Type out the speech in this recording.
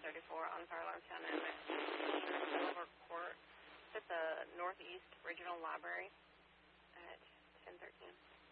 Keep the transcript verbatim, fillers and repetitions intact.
thirty-four on fire alarm sound at Silver Court. It's at the Northeast Regional Library at ten thirteen.